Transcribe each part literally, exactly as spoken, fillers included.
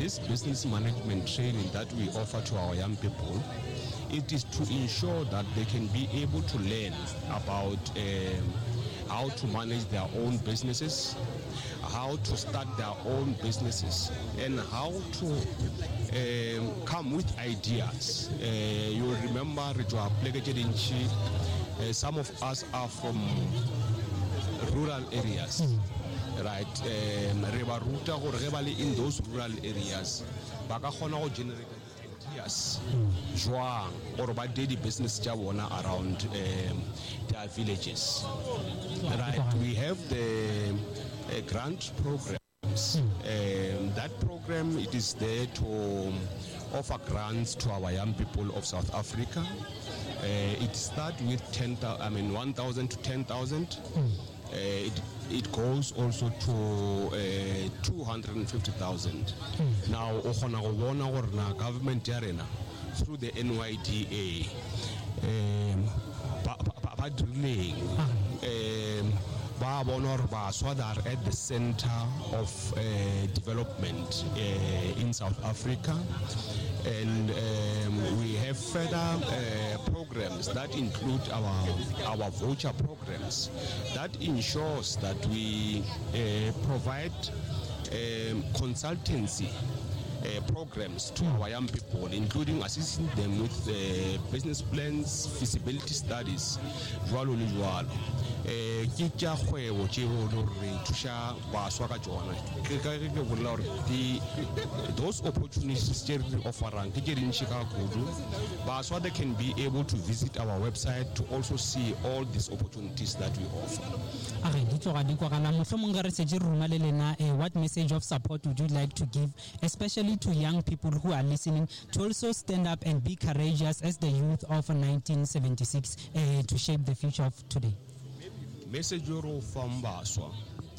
this business management training that we offer to our young people, it is to ensure that they can be able to learn about um, how to manage their own businesses, how to start their own businesses, and how to um, come with ideas. Uh, you remember, uh, some of us are from rural areas, right? Um, in those rural areas, baka khona go generate ideas jwang or ba daily business tja bona around um, their villages, right? We have the uh, grant programs. Um, that program, it is there to offer grants to our young people of South Africa. Uh, it starts with ten, I mean one thousand to ten thousand. Uh, it, it goes also to uh, two hundred fifty thousand. Mm. Now, okona go bona gore na government ya rena through the N Y D A um, ba ba ba drilling um, ba bona gore baswa that are at the center of uh, development uh, in South Africa. And um, we have further uh, programs that include our our voucher programs that ensures that we uh, provide um, consultancy uh, programs to our young people, including assisting them with uh, business plans, feasibility studies, jwalo le jwalo. Eh ke tja kgwebo tje ho re thusha baswa ka tsona ke ka ke bolela hore di those opportunities tje re offerang ke tje dintsi ka kudu baswa they can be able to visit our website to also see all these opportunities that we offer. Are di tsoga di kwa kana mohlomong re se je ruma le lena, what message of support would you like to give especially to young people who are listening to also stand up and be courageous as the youth of nineteen seventy-six uh, to shape the future of today? Message from Baswa,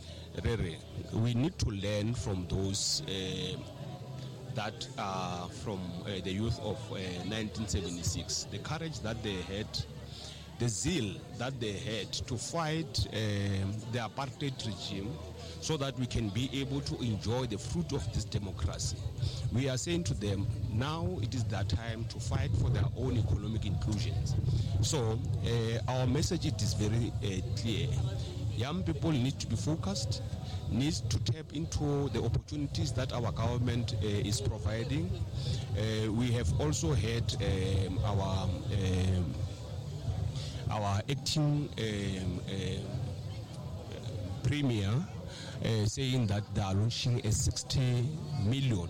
we need to learn from those uh, that are from uh, the youth of uh, nineteen seventy-six. The courage that they had, the zeal that they had to fight uh, the apartheid regime so that we can be able to enjoy the fruit of this democracy. We are saying to them, now it is their time to fight for their own economic inclusion. So uh, our message it is very uh, clear. Young people need to be focused, need to tap into the opportunities that our government uh, is providing. Uh, we have also had um, our um, our acting um, uh, premier uh, saying that they are launching a sixty million